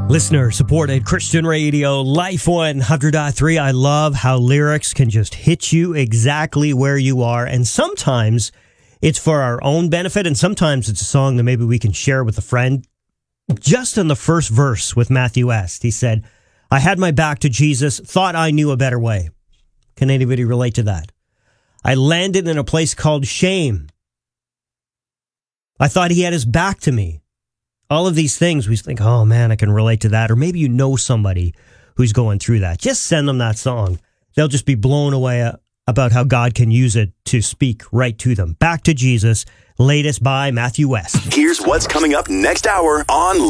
Listener-supported Christian radio, Life 100.3. I love how lyrics can just hit you exactly where you are. And sometimes it's for our own benefit, and sometimes it's a song that maybe we can share with a friend. Just in the first verse with Matthew West, he said, I had my back to Jesus, thought I knew a better way. Can anybody relate to that? I landed in a place called shame. I thought he had his back to me. All of these things, we think, oh man, I can relate to that. Or maybe you know somebody who's going through that. Just send them that song. They'll just be blown away about how God can use it to speak right to them. Back to Jesus, latest by Matthew West. Here's what's coming up next hour on